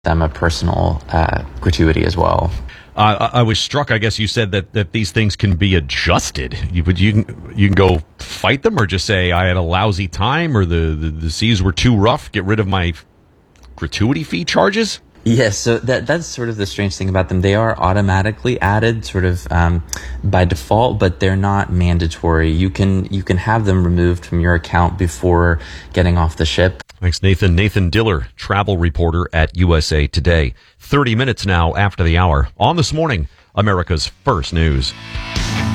them a personal gratuity as well. I was struck. I guess you said that these things can be adjusted. You can go fight them, or just say I had a lousy time, or the seas were too rough. Get rid of my gratuity fee charges. Yes, so that's sort of the strange thing about them. They are automatically added sort of by default, but they're not mandatory. You can have them removed from your account before getting off the ship. Thanks, Nathan. Nathan Diller, travel reporter at USA Today. 30 minutes now after the hour on This Morning, America's First News.